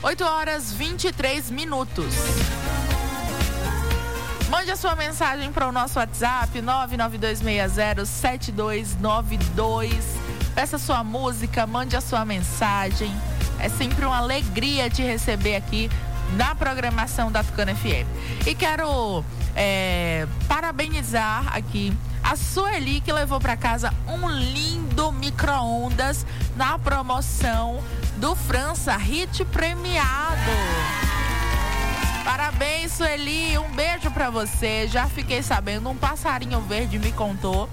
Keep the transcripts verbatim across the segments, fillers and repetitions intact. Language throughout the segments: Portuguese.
oito horas e vinte e três minutos. Mande a sua mensagem para o nosso WhatsApp nove nove dois seis zero sete dois nove dois. Peça sua música, mande a sua mensagem. É sempre uma alegria te receber aqui na programação da Tucano F M. E quero é, parabenizar aqui a Sueli, que levou para casa um lindo micro-ondas na promoção do França Hit premiado. Parabéns, Sueli, um beijo pra você. Já fiquei sabendo, um passarinho verde me contou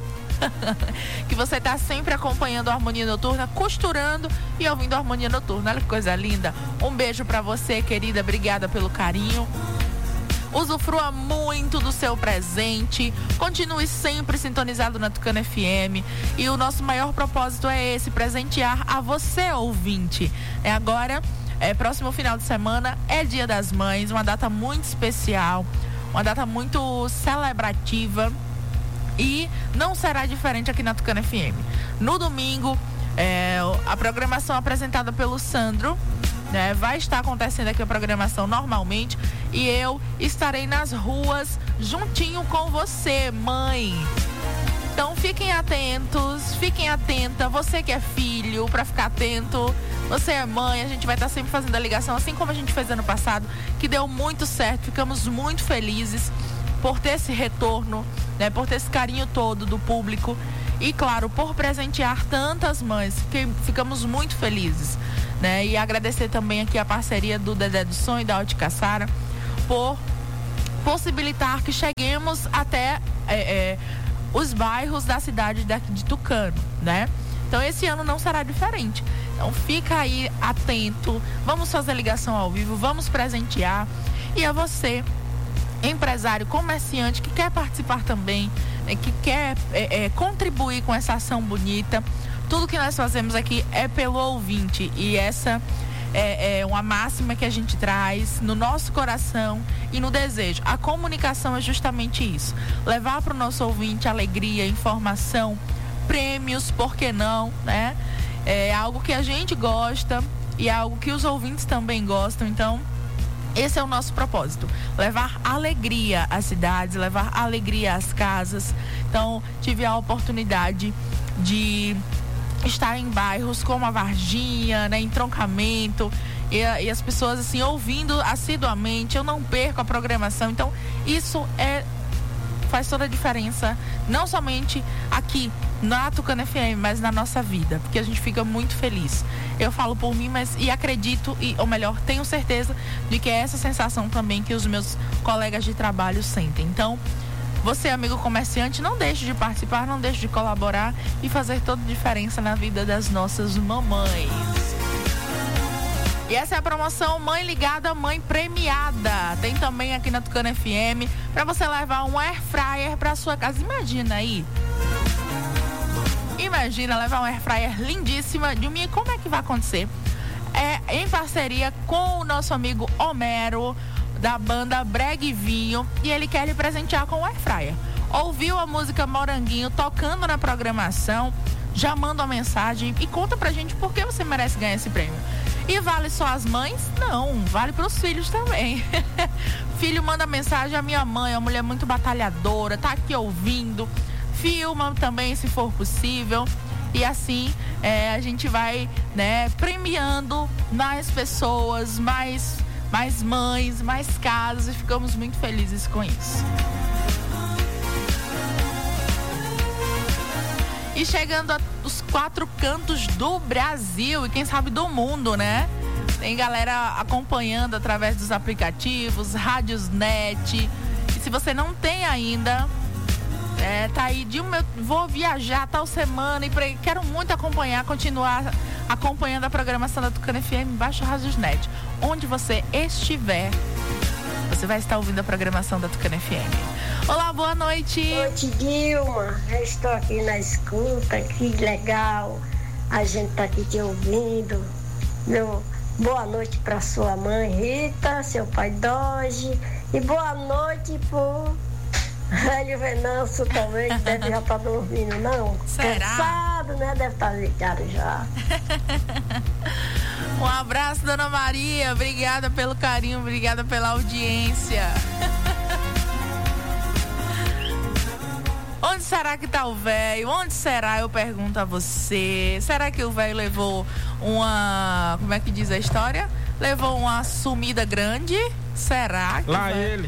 que você tá sempre acompanhando a Harmonia Noturna, costurando e ouvindo a Harmonia Noturna. Olha que coisa linda. Um beijo pra você, querida, obrigada pelo carinho. Usufrua muito do seu presente, continue sempre sintonizado na Tucano F M, e o nosso maior propósito é esse, presentear a você, ouvinte. É agora... É, próximo final de semana é Dia das Mães, uma data muito especial, uma data muito celebrativa, e não será diferente aqui na Tucano F M. No domingo, é, a programação apresentada pelo Sandro, né, vai estar acontecendo aqui a programação normalmente, e eu estarei nas ruas juntinho com você, mãe. Então fiquem atentos, fiquem atenta, você que é filho, para ficar atento. Você é mãe, a gente vai estar sempre fazendo a ligação, assim como a gente fez ano passado, que deu muito certo. Ficamos muito felizes por ter esse retorno, né, por ter esse carinho todo do público. E, claro, por presentear tantas mães, que ficamos muito felizes, né? E agradecer também aqui a parceria do Dedé do Som e da Ótica Sara por possibilitar que cheguemos até é, é, os bairros da cidade de Tucano, né? Então esse ano não será diferente. Então fica aí atento, vamos fazer ligação ao vivo, vamos presentear. E a você, empresário, comerciante, que quer participar também, né, que quer é, é, contribuir com essa ação bonita, tudo que nós fazemos aqui é pelo ouvinte. E essa é, é uma máxima que a gente traz no nosso coração e no desejo. A comunicação é justamente isso, levar para o nosso ouvinte alegria, informação, prêmios, por que não, né? É algo que a gente gosta e é algo que os ouvintes também gostam. Então, esse é o nosso propósito, levar alegria às cidades, levar alegria às casas. Então, tive a oportunidade de estar em bairros como a Varginha, né, entroncamento, e, e as pessoas assim ouvindo assiduamente. Eu não perco a programação. Então, isso é faz toda a diferença, não somente aqui na Tucano F M, mas na nossa vida, porque a gente fica muito feliz. Eu falo por mim, mas e acredito, e, ou melhor, tenho certeza de que é essa sensação também que os meus colegas de trabalho sentem. Então, você, amigo comerciante, não deixe de participar, não deixe de colaborar e fazer toda a diferença na vida das nossas mamães. E essa é a promoção Mãe Ligada, Mãe Premiada. Tem também aqui na Tucano F M para você levar um air fryer para sua casa. Imagina aí. Imagina levar um air fryer lindíssima. De mim, como é que vai acontecer? É em parceria com o nosso amigo Homero, da banda Brega e Vinho, e ele quer lhe presentear com o air fryer. Ouviu a música Moranguinho tocando na programação? Já manda uma mensagem e conta pra gente por que você merece ganhar esse prêmio. E vale só as mães? Não, vale pros filhos também. Filho manda mensagem: a minha mãe é uma mulher muito batalhadora, tá aqui ouvindo. Filma também, se for possível. E assim é, a gente vai, né, premiando mais pessoas, mais, mais mães, mais casas, e ficamos muito felizes com isso. E chegando aos quatro cantos do Brasil e quem sabe do mundo, né? Tem galera acompanhando através dos aplicativos, rádios net. E se você não tem ainda, é, tá aí de um, eu vou viajar tal semana e pra, quero muito acompanhar, continuar acompanhando a programação da Tucano F M, baixa Rádios Net. Onde você estiver, você vai estar ouvindo a programação da Tucano F M. Olá, boa noite. Boa noite, Dilma. Eu estou aqui na escuta, que legal. A gente tá aqui te ouvindo. Meu, boa noite para sua mãe Rita, seu pai Doge, e boa noite pro velho Venâncio também, que deve já estar dormindo, não? Será? Cansado, né? Deve estar ligado já. Um abraço, Dona Maria. Obrigada pelo carinho, obrigada pela audiência. Onde será que tá o velho? Onde será? Eu pergunto a você. Será que o velho levou uma... Como é que diz a história? Levou uma sumida grande? Será que Lá véio... ele.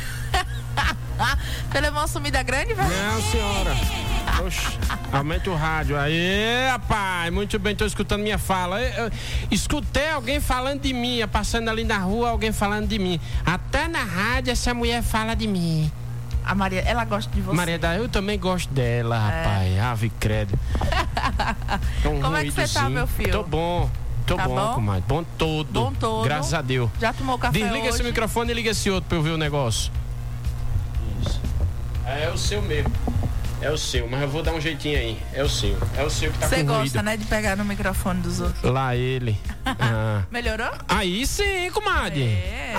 Você levou uma sumida grande, velho? Não, senhora. Oxe, aumenta o rádio. Aí, rapaz, muito bem, tô escutando minha fala. Eu, eu, escutei alguém falando de mim, passando ali na rua, alguém falando de mim. Até na rádio essa mulher fala de mim. A Maria, ela gosta de você. Maria, eu também gosto dela, rapaz. É. Ave credo. Um Como é que você tá, meu filho? Tô bom. Tô tá bom, bom, comadre. Bom todo. Bom todo. Graças a Deus. Já tomou café Desliga hoje? Esse microfone e liga esse outro pra eu ver o negócio. Isso. É o seu mesmo. É o seu, mas eu vou dar um jeitinho aí. É o seu. É o seu que tá Cê com ruído. Você gosta, né, de pegar no microfone dos outros. Lá ele. Ah. Melhorou? Aí sim, comadre. É.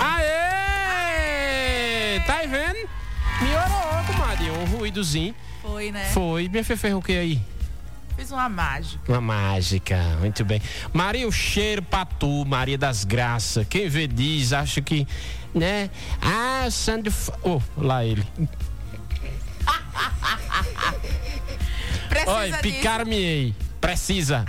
Aê! Aê! Tá aí vendo? Melhorou, comadre. Um ruídozinho. Foi, né? Foi. Minha Fê fez o que aí? Fiz uma mágica. Uma mágica, muito bem. Maria, o cheiro pra tu, Maria das Graças. Quem vê diz, acha que, né? Ah, Sandro... Oh, lá ele. Precisa Olha, picar-me-ei. Precisa.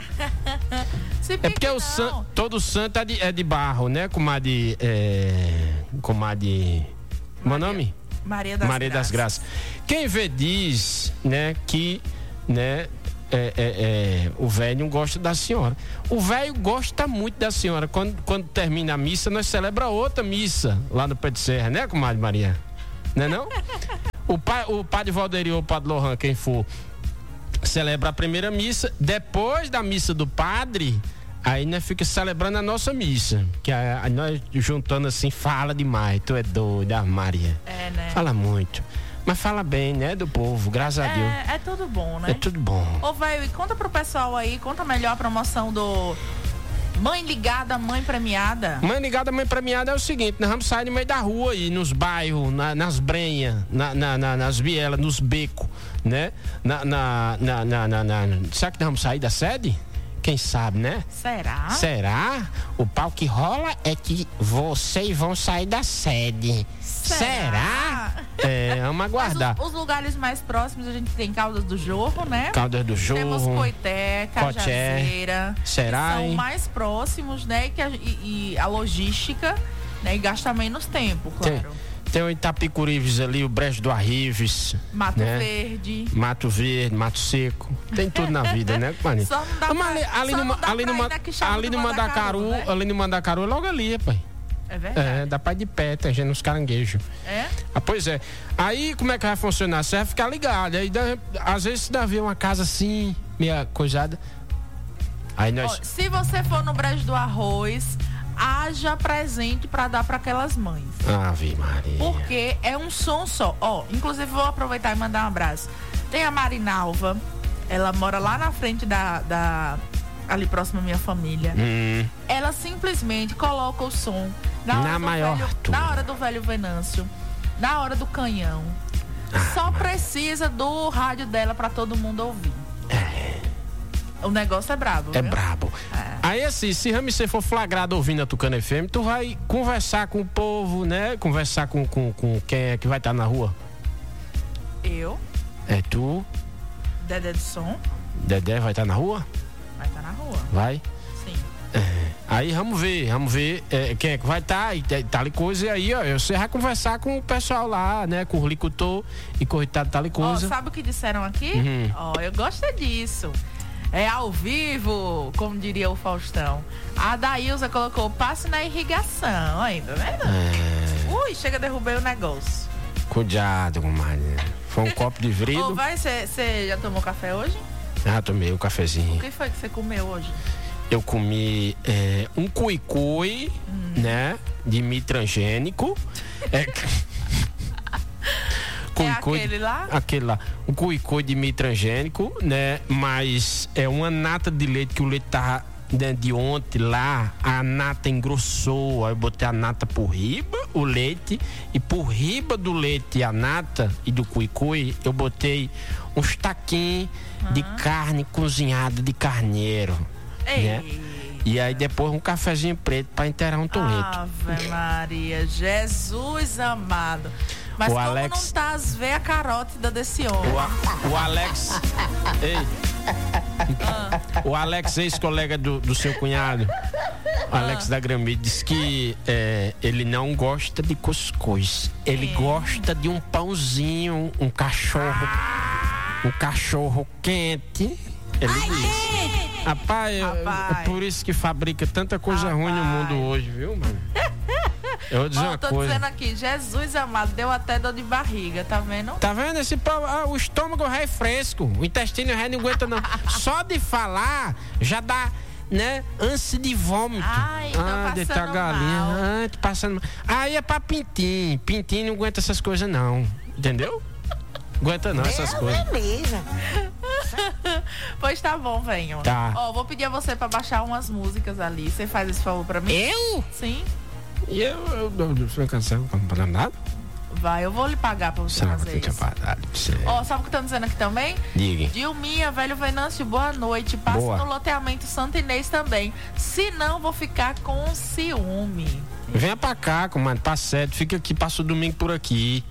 Se é porque o san, todo santo é de, é de barro, né, comadre? É, comadre... Como é o nome? Maria das Maria Graças. das Graças. Quem vê diz, né, que, né, é, é, é, o velho não gosta da senhora. O velho gosta muito da senhora. Quando, quando termina a missa, nós celebramos outra missa lá no Pé de Serra, né, comadre Maria? Não é não? O, pai, o padre Valderi ou o padre Lohan, quem for, celebra a primeira missa. Depois da missa do padre, aí nós fica celebrando a nossa missa. Que a, a, nós juntando assim, fala demais. Tu é doida, Maria. É, né? Fala muito. Mas fala bem, né, do povo, graças é, a Deus. É tudo bom, né? É tudo bom. Ô, velho, e conta pro pessoal aí, conta melhor a promoção do Mãe Ligada, Mãe Premiada. Mãe Ligada, Mãe Premiada é o seguinte, nós vamos sair no meio da rua aí, nos bairros, na, nas brenhas, na, na, na, nas vielas, nos becos, né? Na, na, na, na, na, na... Será que nós vamos sair da sede? Quem sabe, né? Será? Será? O pau que rola é que vocês vão sair da sede. Será? Será? É, vamos aguardar. Os, os lugares mais próximos a gente tem Caldas do Jorro, né? Caldas do Jorro. Temos Coité, Cajazeira. Será? São hein? mais próximos, né? Que a, e, e a logística, né? E gasta menos tempo, claro. Tem. Tem o Itapicurives ali, o Brejo do Arrives. Mato né? Verde. Mato Verde, Mato Seco. Tem tudo na vida, né, Maria? Só não dá pra, ali, ali, só no, não dá ali, pra no, ir na Quixaba ali do no Mandacaru, Mandacaru, né? ali no Mandacaru é logo ali, pai. É verdade. É, dá pra ir de pé, tem gente nos caranguejos. É? Ah, pois é. Aí, como é que vai funcionar? Você vai ficar ligado. Aí, dá, às vezes, dá ver uma casa assim, meia coisada. Aí nós... Ó, se você for no Brejo do Arroz, haja presente pra dar pra aquelas mães. Ave Maria. Porque é um som só. Ó, inclusive vou aproveitar e mandar um abraço. Tem a Marinalva, ela mora lá na frente da, da ali próximo à minha família. Hum. Ela simplesmente coloca o som na hora, na do, maior velho, na hora do velho Venâncio, na hora do canhão. Ah, só mas... precisa do rádio dela pra todo mundo ouvir. É. O negócio é brabo, É viu? brabo. É. Aí assim, se você for flagrado ouvindo a Tucano F M, tu vai conversar com o povo, né? Conversar com, com, com quem é que vai estar na rua. Eu, É tu, Dedé de Som, Dedé vai estar na rua? vai estar na rua. Vai? Sim. É. Aí vamos ver, vamos ver é, quem é que vai estar e tal e coisa. E aí, ó, você vai conversar com o pessoal lá, né? Com o Licutor e corritado tal e Ó, coisa. sabe o que disseram aqui? Uhum. Ó, eu gosto é disso. É ao vivo, como diria o Faustão. A Daílza colocou passe na irrigação ainda, né? É. Ui, chega, derrubei o negócio. Cuidado, comadre. Foi um copo de Ô, vidro. vai, você já tomou café hoje? Ah, tomei um cafezinho. O que foi que você comeu hoje? Eu comi é, um cuicui, hum. né? De mitrangênico. É... É aquele lá? Aquele lá. Um cuicui de mitrangênico, né? Mas é uma nata de leite que o leite tava, né, de ontem lá, a nata engrossou. Aí eu botei a nata por riba, o leite, e por riba do leite e a nata e do cuicui, eu botei uns taquinhos uhum. de carne cozinhada de carneiro. Ei. Né? E aí depois um cafezinho preto pra inteirar um toleto. Ave Maria, Jesus amado. Mas o como Alex... não tá as veias carótidas desse homem? O, a... o Alex... Ei. Ah. O Alex, ex-colega do, do seu cunhado, o Alex ah. da Gramide, disse que é, ele não gosta de cuscuz. Ele é. gosta de um pãozinho, um cachorro, um cachorro quente. Ele Ai, disse. Rapaz, Rapaz, é por isso que fabrica tanta coisa Rapaz. ruim no mundo hoje, viu, mano? Eu vou dizer Bom, uma tô coisa. dizendo aqui, Jesus amado, deu até dor de barriga, tá vendo? Tá vendo? Esse povo, ah, o estômago é fresco, o intestino é não aguenta não. Só de falar já dá, né, ânsia de vômito. Ai, ah, de tá galinha, ah, tô passando mal. Aí é pra pintinho, pintinho não aguenta essas coisas não, entendeu? Aguenta não essas coisas. É mesmo. Pois tá bom, venho. Tá. Ó, vou pedir a você pra baixar umas músicas ali. Você faz esse favor pra mim? Eu? Sim. E eu, eu, eu, eu sou cansado, não tô nada. Vai, eu vou lhe pagar pra você fazer isso. Ó, sabe o que estão dizendo aqui também? Diga. Dilminha, velho Venâncio, boa noite. Passa boa. no loteamento Santo Inês também. Se não, vou ficar com ciúme. Venha pra cá, comadre, tá certo. Fica aqui, passa o domingo por aqui.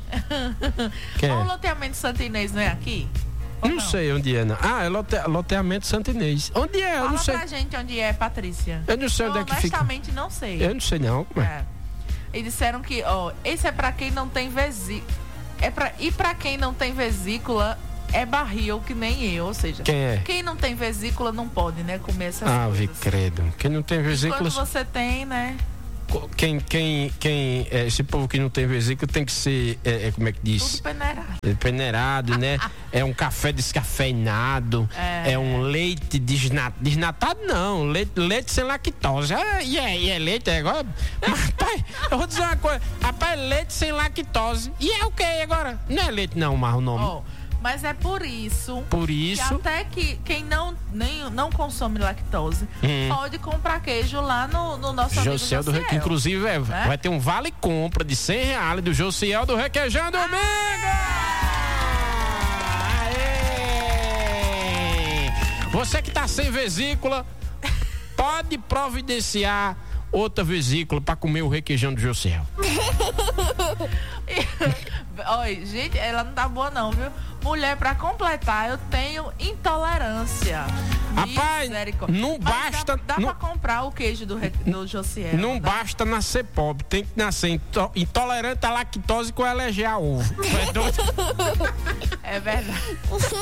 O loteamento Santo Inês não é aqui? Não, não sei onde é, não. Ah, é lote, loteamento Santo Inês. Onde é? Fala eu não sei. pra gente onde é, Patrícia. Eu não sei onde é que fica. Honestamente, não sei. Eu não sei, não. É. E disseram que, ó, esse é pra quem não tem vesícula. É pra... E pra quem não tem vesícula, é barril, que nem eu. Ou seja, quem, é? quem não tem vesícula não pode, né, comer essas ah, coisas. Ah, vi credo. Quem não tem vesícula... Quando você tem, né... Quem, quem, quem, é, esse povo que não tem vesícula tem que ser, é, é, como é que diz? Tudo peneirado. É, peneirado, né? É um café descafeinado, é, é um leite desnat, desnatado, não, leite, leite sem lactose. Ah, e, é, e é leite, é agora? Mas, rapaz, eu vou dizer uma coisa, rapaz, leite sem lactose. E é o que agora? Não é leite não, mas o nome. Oh. Mas é por isso, por isso que até que quem não, nem, não consome lactose hum. pode comprar queijo lá no, no nosso amigo Josiel. Do Re... Inclusive, é, né? vai ter um vale compra de cem reais do Josiel do Requeijão Domingo! Aê! Você que tá sem vesícula, pode providenciar outra vesícula para comer o requeijão do Josiel. Oi, gente, ela não tá boa não, viu? Mulher, pra completar, eu tenho intolerância. Rapaz, não Mas basta... Dá, dá não, pra comprar o queijo do, do Josiel. Não dá? Basta nascer pobre, tem que nascer intolerante à lactose com alergia a ovo. É doido? É verdade.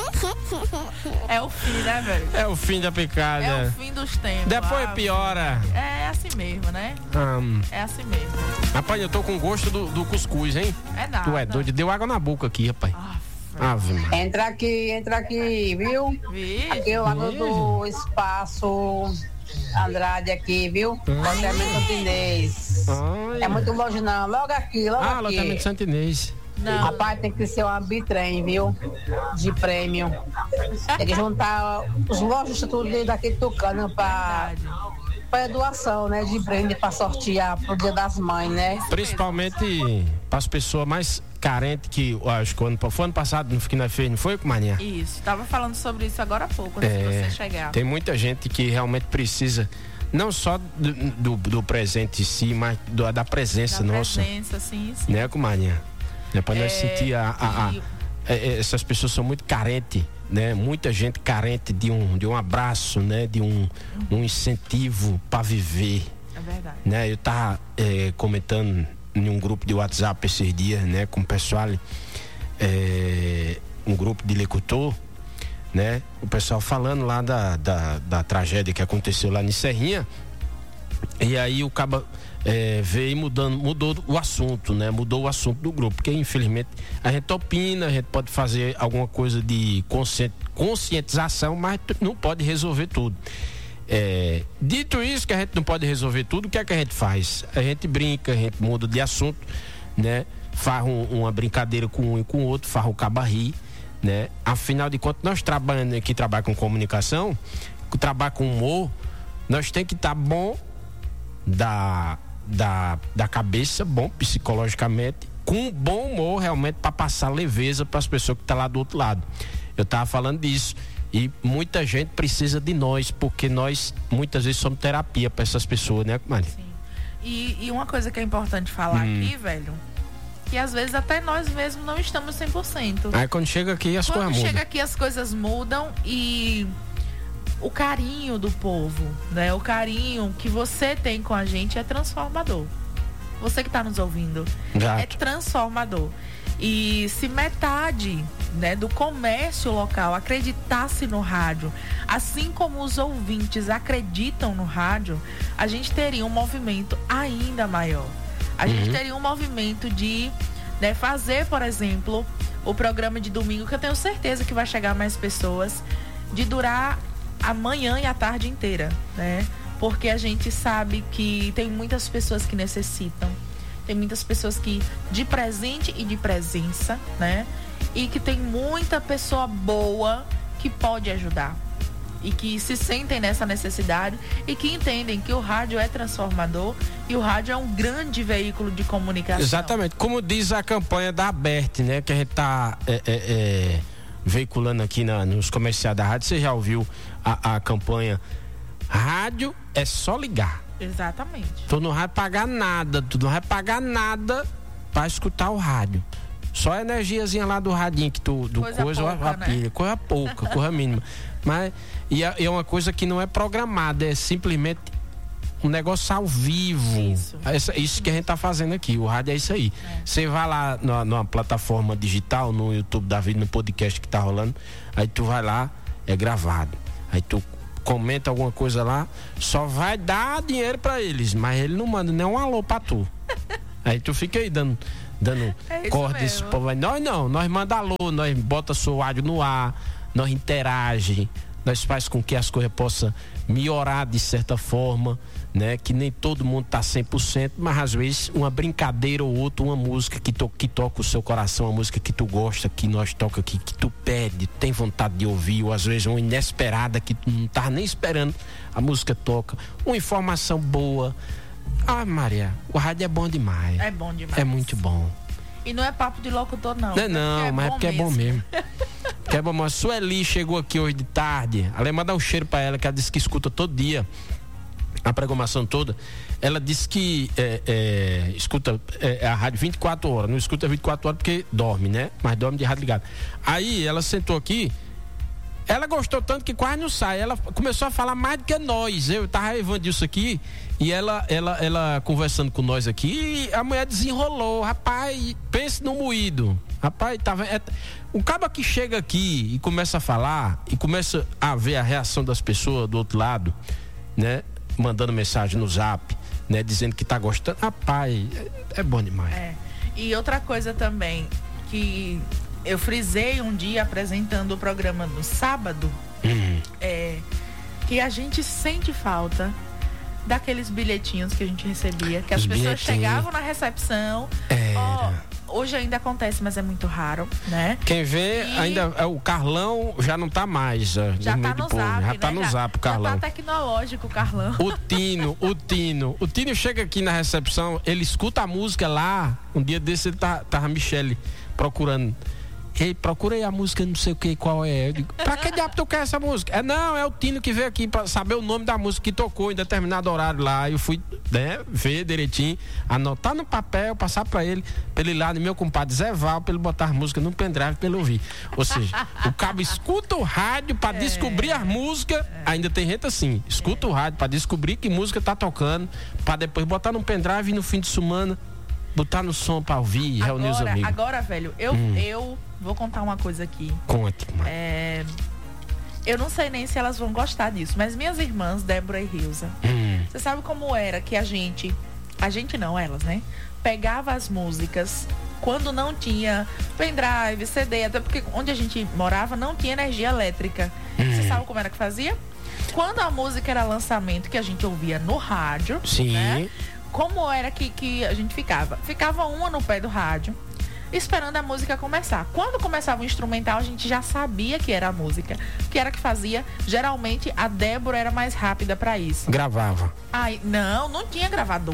É o fim, né, velho? É o fim da picada. É o fim dos tempos. Depois ah, piora. É assim mesmo, né? Um, é assim mesmo. Rapaz, eu tô com gosto do, do cuscuz, hein? É nada. Tu é doido, deu água na boca aqui, rapaz. Ah, Ave. Entra aqui, entra aqui, viu? Vi. Aqui é o lado do espaço Andrade aqui, viu? Loteamento Santo Inês. É muito longe não, logo aqui, logo ah, aqui. Ah, loteamento Santo Inês. Não. Rapaz, tem que ser uma bitrem, viu? De prêmio. Tem que juntar os lojos tudo daqui de Tucano pra... para doação, né, de brinde para sortear pro Dia das Mães, né? Principalmente para as pessoas mais carentes que, acho que o ano, foi ano passado, no que nós fez, não foi, Maninha? Isso, tava falando sobre isso agora há pouco, antes é, de você chegar. Tem muita gente que realmente precisa, não só do, do, do presente em si, mas do, da presença da nossa. presença, sim, sim. Né, Maninha? É para é, nós sentir a... a, a e... é, essas pessoas são muito carentes, né? Muita gente carente de um, de um abraço, né? De um, um incentivo para viver. É verdade. Né? Eu tava é, comentando em um grupo de WhatsApp esses dias, né? Com o pessoal, é, um grupo de locutor, né? O pessoal falando lá da, da, da tragédia que aconteceu lá em Serrinha. E aí o caba é, veio mudando, mudou o assunto, né? Mudou o assunto do grupo, porque infelizmente a gente opina, a gente pode fazer alguma coisa de conscientização, mas não pode resolver tudo. É, dito isso, que a gente não pode resolver tudo, o que é que a gente faz? A gente brinca, a gente muda de assunto, né? Faz um, uma brincadeira com um e com o outro, faz o caba rir, né? Afinal de contas, nós trabalhando aqui, trabalhamos com comunicação, trabalhar com humor, nós tem que estar tá bom da, da, da cabeça, bom psicologicamente, com um bom humor realmente para passar leveza para as pessoas que estão tá lá do outro lado. Eu estava falando disso, E muita gente precisa de nós, porque nós muitas vezes somos terapia para essas pessoas, né, Mari? Sim. E, e uma coisa que é importante falar hum. aqui, velho, que às vezes até nós mesmos não estamos cem por cento. Aí quando chega aqui as coisas mudam. Quando chega aqui as coisas mudam e o carinho do povo, né? O carinho que você tem com a gente é transformador. Você que está nos ouvindo, Gato. é transformador. E se metade, né, do comércio local acreditasse no rádio, assim como os ouvintes acreditam no rádio, a gente teria um movimento ainda maior. A uhum. gente teria um movimento de, né, fazer, por exemplo, o programa de domingo, que eu tenho certeza que vai chegar mais pessoas, de durar a manhã e a tarde inteira, né? Porque a gente sabe que tem muitas pessoas que necessitam. Tem muitas pessoas que de presente e de presença, né? E que tem muita pessoa boa que pode ajudar. E que se sentem nessa necessidade e que entendem que o rádio é transformador e o rádio é um grande veículo de comunicação. Exatamente. Como diz a campanha da Aberte, né? Que a gente tá é, é, é, veiculando aqui na, nos comerciais da rádio. Você já ouviu a, a campanha? Rádio é só ligar. Exatamente. Tu não vai pagar nada, tu não vai pagar nada pra escutar o rádio. Só a energiazinha lá do radinho que tu, do coisa, coisa, pouca, a pilha, né? Coisa pouca, coisa mínima. Mas e é, é uma coisa que não é programada, é simplesmente um negócio ao vivo. Isso. Isso, isso que a gente tá fazendo aqui, o rádio é isso aí. Você é. vai lá numa, numa plataforma digital, no YouTube da vida, no podcast que tá rolando, aí tu vai lá, é gravado. Aí tu comenta alguma coisa lá, só vai dar dinheiro pra eles, mas ele não manda nem um alô pra tu. Aí tu fica aí dando, dando é corda esse povo. Nós não, nós manda alô, nós bota seu áudio no ar, nós interage, nós faz com que as coisas possam melhorar de certa forma, né? Que nem todo mundo tá cem por cento, mas às vezes uma brincadeira ou outra, uma música que, to, que toca o seu coração, uma música que tu gosta, que nós toca aqui, que tu pede, tem vontade de ouvir, ou às vezes uma inesperada que tu não tá nem esperando, a música toca, uma informação boa. Ah, Maria, o rádio é bom demais. É bom demais. É muito bom. E não é papo de locutor, não. Não, é não, é mas é porque é bom mesmo. Que é bom. A Sueli chegou aqui hoje de tarde. Ela ia mandar um cheiro pra ela, que ela disse que escuta todo dia a programação toda. Ela disse que é, é, escuta é, a rádio vinte e quatro horas. Não escuta vinte e quatro horas porque dorme, né? Mas dorme de rádio ligado. Aí ela sentou aqui. Ela gostou tanto que quase não sai. Ela começou a falar mais do que nós. Eu tava levando isso aqui e ela, ela, ela conversando com nós aqui, e a mulher desenrolou. Rapaz, pense no moído. Rapaz, tava. É, o cabo que chega aqui e começa a falar e começa a ver a reação das pessoas do outro lado, né? Mandando mensagem no zap, né? Dizendo que tá gostando. Rapaz, é, é bom demais. É. E outra coisa também que eu frisei um dia apresentando o programa no sábado, hum. é que a gente sente falta daqueles bilhetinhos que a gente recebia, que as Os pessoas chegavam na recepção. Ó, hoje ainda acontece, mas é muito raro, né? Quem vê, e ainda é o Carlão já não tá mais. Já, já tá no povo, zap, já né? tá no já, zap, o Carlão. Já tá tecnológico, o Carlão. O Tino, o Tino. O Tino chega aqui na recepção, ele escuta a música lá. Um dia desse ele tá, tava a Michele procurando. Ei, procurei a música, não sei o que, qual é. Eu digo, pra que diabo tu quer essa música? É, não, é o Tino que veio aqui pra saber o nome da música que tocou em determinado horário lá. Eu fui, né, ver direitinho, anotar no papel, passar pra ele, pra ele ir lá no meu compadre Zé Val, pra ele botar a música no pendrive pra ele ouvir. Ou seja, o cabo escuta o rádio pra é, descobrir a música. É. Ainda tem gente assim, escuta é. o rádio pra descobrir que música tá tocando, pra depois botar no pendrive e no fim de semana botar no som pra ouvir, agora, reunir os amigos. Agora, velho, eu, hum. eu vou contar uma coisa aqui. Conte, mano. É, eu não sei nem se elas vão gostar disso, mas minhas irmãs, Débora e Rilza, hum. você sabe como era que a gente, a gente não, elas, né? Pegava as músicas quando não tinha pendrive, C D, até porque onde a gente morava não tinha energia elétrica. Hum. Você sabe como era que fazia? Quando a música era lançamento, que a gente ouvia no rádio, sim, né? Como era que, que a gente ficava? Ficava uma no pé do rádio, esperando a música começar. Quando começava o instrumental, a gente já sabia que era a música. O que era que fazia? Geralmente, a Débora era mais rápida pra isso. Gravava. Ai, não, não tinha gravador.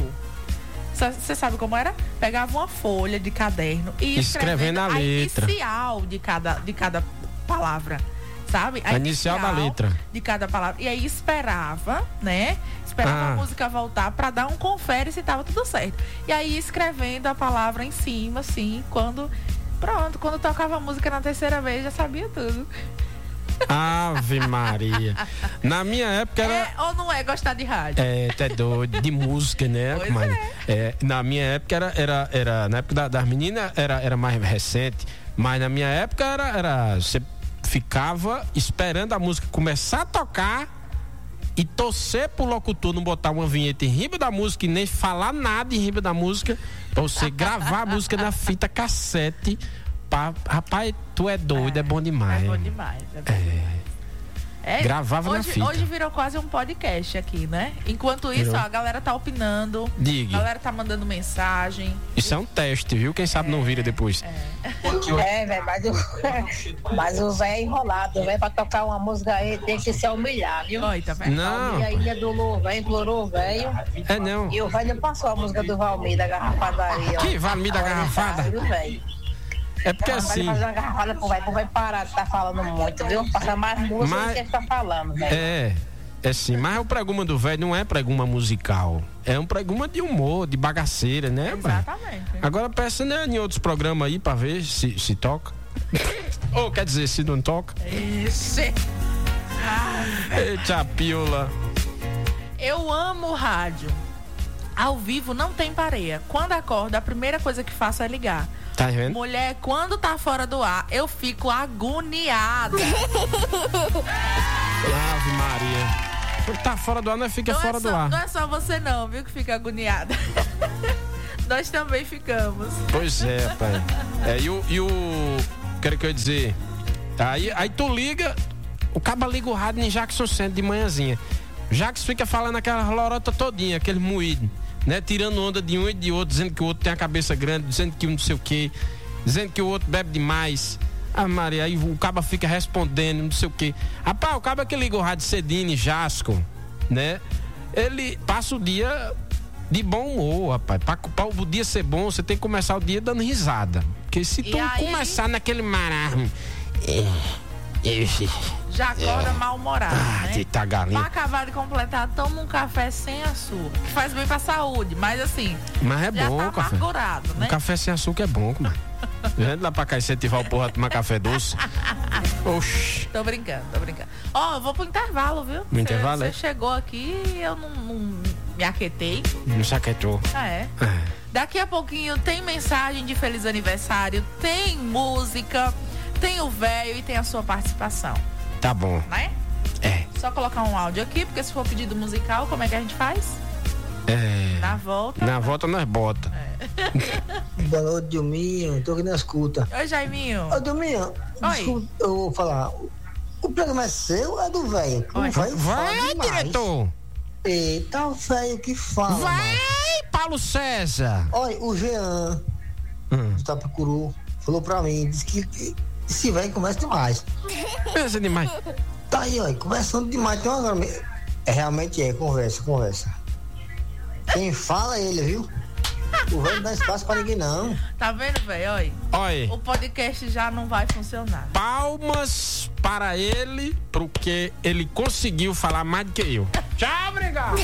Você sabe como era? Pegava uma folha de caderno e escrevendo, escrevendo a, a letra inicial de cada, de cada palavra. sabe? A inicial da letra. De cada palavra. E aí esperava, né? Esperava ah. a música voltar pra dar um confere se tava tudo certo. E aí escrevendo a palavra em cima, assim, quando... Pronto, quando tocava a música na terceira vez, já sabia tudo. Ave Maria. Na minha época era... É ou não é gostar de rádio? É, até doido, de música, né? Pois Mas, é. É, na minha época era, era, era na época da, das meninas era, era mais recente, mas na minha época era, era você ficava esperando a música começar a tocar e torcer pro locutor não botar uma vinheta em riba da música e nem falar nada em riba da música, pra você gravar a música na fita cassete. Pra, rapaz, tu é doido, é, é bom demais. É bom demais. É bom é. demais. É, Gravava hoje, na fita. Hoje virou quase um podcast aqui, né? Enquanto isso, ó, a galera tá opinando. Diga. A galera tá mandando mensagem. Isso é um teste, viu? Quem sabe é, não vira depois. É, é velho, mas, mas o velho é enrolado, velho, pra tocar uma música aí tem que se humilhar, viu? Oi, tá vendo? Não. E a Ilha do Louvém implorou o velho. É, não. E o velho não passou a música do Valmir da garrafadaria. Que Valmir da garrafada? Viu, velho? É porque então, assim. Vai fazer uma garrafada pro velho, pro velho parar de tá falando muito, viu? Passa mais música mas, do que ele tá falando, velho. É, é sim, mas o preguma do velho não é preguma musical. É um preguma de humor, de bagaceira, né? Exatamente. Pai? Agora peça, né, em outros programas aí pra ver se, se toca. Ou quer dizer, se não toca. Ixi. Eita, piola. Eu amo rádio. Ao vivo não tem pareia. Quando acordo, a primeira coisa que faço é ligar. Tá vendo? Mulher, quando tá fora do ar, eu fico agoniada. Ave Maria. Quando tá fora do ar, não fica não fora é só, do ar. Não é só você não, viu, que fica agoniada. Nós também ficamos. Pois é, pai. É, e o... E o quero que eu dizer... Aí, aí tu liga... O caba liga o rádio em Jackson Centro de manhãzinha. Jackson fica falando aquela lorota todinha, aquele moído, né? Tirando onda de um e de outro, dizendo que o outro tem a cabeça grande, dizendo que um não sei o quê, dizendo que o outro bebe demais. Ah, Maria, aí o caba fica respondendo, não sei o quê. Rapaz, o caba que liga o rádio cedinho em Jasco, né? Ele passa o dia de bom humor, rapaz. Pra, pra o dia ser bom, você tem que começar o dia dando risada. Porque se tu aí... começar naquele marasmo... Já acorda é. mal-humorado, ah, né? Tá galinha. Pra acabar de completar, toma um café sem açúcar, que faz bem pra saúde, mas assim... Mas é já bom, tá café. amargurado, né? Um café sem açúcar é bom, mano. Vendo lá pra cá incentivar o porra a tomar café doce. Oxi. Tô brincando, tô brincando. Ó, oh, eu vou pro intervalo, viu? No intervalo, Você é? chegou aqui e eu não, não me aquetei. Não se aquietou. É. é. Daqui a pouquinho tem mensagem de feliz aniversário, tem música, tem o velho e tem a sua participação. Tá bom. Né? É. Só colocar um áudio aqui, porque se for pedido musical, como é que a gente faz? É. Na volta. Na volta nós bota. É. Boa noite, Dilminho. Tô aqui na escuta. Oi, Jaiminho. Ô, Dilminho, desculpa, eu vou falar. O programa é seu ou é do velho? O velho Vai, diretor. Eita, o velho que fala. Vai, mano. Paulo César. Olha, o Jean, hum. do Tapicuru, falou pra mim, disse que esse velho conversa demais. Pensa demais. Tá aí, ó, conversando demais. Tem uma... É, realmente é, conversa, conversa. Quem fala é ele, viu? O velho não dá espaço pra ninguém, não. Tá vendo, velho? Olha. Olha. O podcast já não vai funcionar. Palmas para ele, porque ele conseguiu falar mais do que eu. Tchau, obrigado.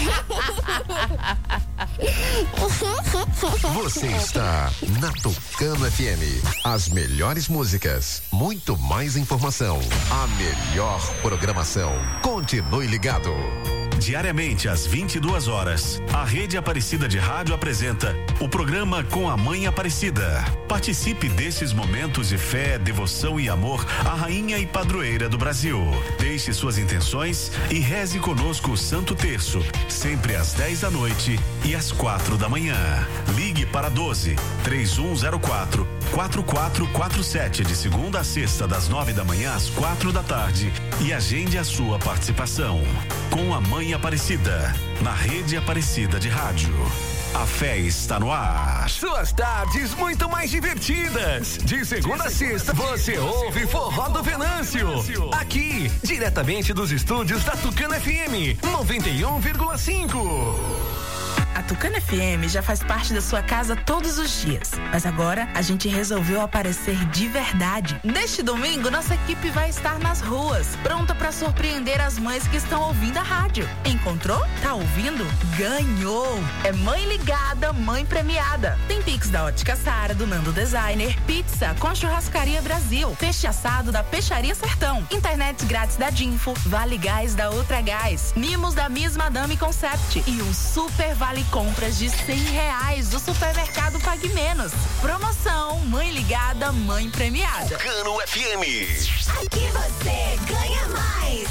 Você está na Tucano F M. As melhores músicas, muito mais informação, a melhor programação. Continue ligado. Diariamente às vinte e duas horas, a Rede Aparecida de Rádio apresenta o programa Com a Mãe Aparecida. Participe desses momentos de fé, devoção e amor à rainha e padroeira do Brasil. Deixe suas intenções e reze conosco o Santo Terço, sempre às dez da noite e às quatro da manhã. Ligue para doze, três um zero quatro, quatro quatro quatro sete de segunda a sexta, das nove da manhã às quatro da tarde e agende a sua participação. Com a Mãe Aparecida, na Rede Aparecida de Rádio. A fé está no ar. Suas tardes muito mais divertidas. De segunda a sexta, você ouve Forró do Venâncio. Aqui, diretamente dos estúdios da Tucano F M noventa e um vírgula cinco. Tucano F M já faz parte da sua casa todos os dias. Mas agora a gente resolveu aparecer de verdade. Neste domingo, nossa equipe vai estar nas ruas, pronta para surpreender as mães que estão ouvindo a rádio. Encontrou? Tá ouvindo? Ganhou! É Mãe Ligada, Mãe Premiada. Tem Pix da Ótica Sara, do Nando Designer, pizza com Churrascaria Brasil, peixe assado da Peixaria Sertão, internet grátis da Dinfo, Vale Gás da Outra Gás, mimos da Miss Madame Concept e um super vale compras de cem reais do supermercado Pague Menos. Promoção Mãe Ligada, Mãe Premiada. Tucano F M. Aqui você ganha mais.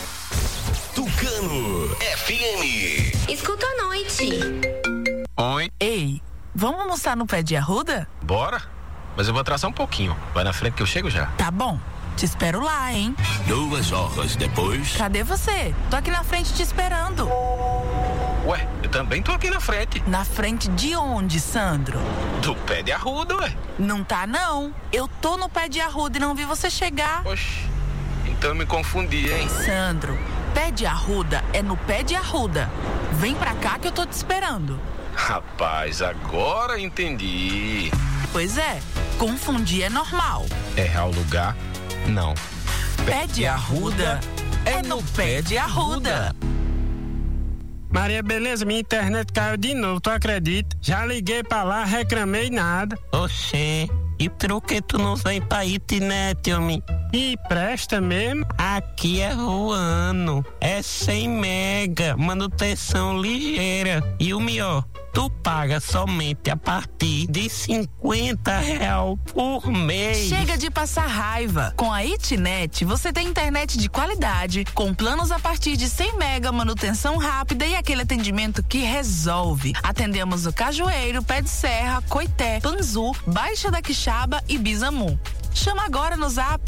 Tucano F M. Escuta à noite. Oi. Ei, vamos almoçar no Pé de Arruda? Bora? Mas eu vou atrasar um pouquinho. Vai na frente que eu chego já. Tá bom. Te espero lá, hein? Duas horas depois. Cadê você? Tô aqui na frente te esperando. Ué, eu também tô aqui na frente. Na frente de onde, Sandro? Do Pé de Arruda, ué. Não tá, não. Eu tô no Pé de Arruda e não vi você chegar. Oxi, então eu me confundi, hein? Sandro, Pé de Arruda é no Pé de Arruda. Vem pra cá que eu tô te esperando. Rapaz, agora entendi. Pois é, confundir é normal. Errar o lugar, não. Pé de Arruda é no Pé de Arruda. Maria, beleza? Minha internet caiu de novo, tu acredita? Já liguei pra lá, reclamei nada. Oxê, e por que tu não vem pra internet, homem? E presta mesmo? Aqui é voando, é cem mega, manutenção ligeira. E o melhor, tu paga somente a partir de cinquenta reais por mês. Chega de passar raiva. Com a Itnet, você tem internet de qualidade, com planos a partir de cem mega, manutenção rápida e aquele atendimento que resolve. Atendemos o Cajueiro, Pé de Serra, Coité, Panzu, Baixa da Quixaba e Bisamu. Chama agora no Zap